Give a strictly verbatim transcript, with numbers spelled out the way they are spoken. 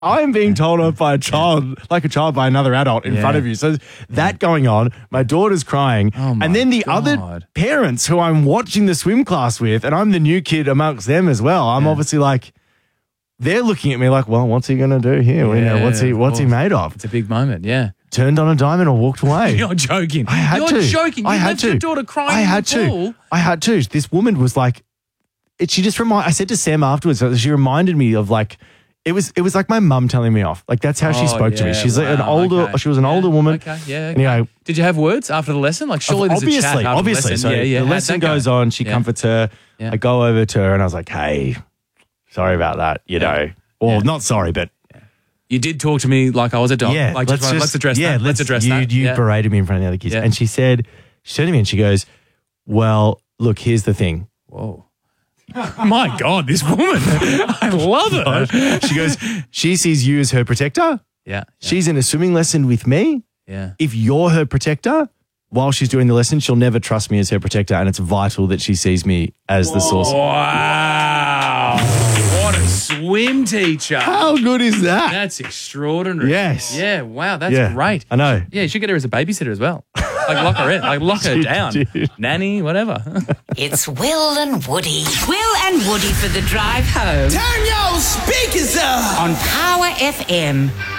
I'm being told off by a child, like a child by another adult in Yeah. front of you. So that going on, my daughter's crying. Oh, my and then the God. other parents who I'm watching the swim class with, and I'm the new kid amongst them as well. I'm Yeah. obviously like, they're looking at me like, well, what's he going to do here? You know, Yeah, what's he, of what's he course. made of? It's a big moment, yeah. Turned on a dime and walked away. You're joking. I had You're to. joking. You I had left to. your daughter crying I in had the pool. to. I had to. This woman was like, it, she just remind. I said to Sam afterwards, she reminded me of like, it was it was like my mum telling me off. Like that's how she Oh, spoke to me. yeah, She's like an wow, older. okay. She was an Yeah, older woman. Okay, yeah. Okay. Anyway, Did you have words after the lesson? Like surely there's obviously, a chat after obviously. the lesson. So yeah, yeah. the How'd lesson that go? goes on. She Yeah. comforts her. Yeah. I go over to her and I was like, hey, sorry about that. You Yeah. know, well, Yeah. not sorry, but You did talk to me like I was a dog. yeah, Like, just, let's address yeah, that. Let's, address you, that. You yeah. berated me in front of the other kids, Yeah. and she said, she turned to me and she goes, well, look, here's the thing. Whoa. My God, this woman. I love her. She goes, she sees you as her protector. Yeah. Yeah. She's in a swimming lesson with me. yeah. If you're her protector, while she's doing the lesson, she'll never trust me as her protector, and it's vital that she sees me as the source. Wow. What a swim teacher. How good is that? That's extraordinary. Yes. Yeah, wow, that's Yeah, great. I know. Yeah, you should get her as a babysitter as well. Like lock her in, like lock her Dude, down. dude. Nanny, whatever. It's Will and Woody. Will and Woody for the drive home Turn your speakers up. on Power F M.